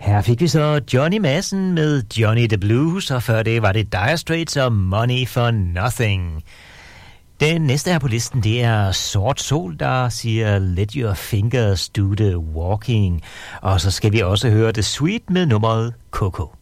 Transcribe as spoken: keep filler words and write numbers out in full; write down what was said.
Her fik vi så Johnny Madsen med Johnny the Blues, og før det var det Dire Straits og Money for Nothing. Den næste her på listen, det er Sort Sol, der siger Let Your Fingers Do The Walking. Og så skal vi også høre The Sweet med nummeret Coco.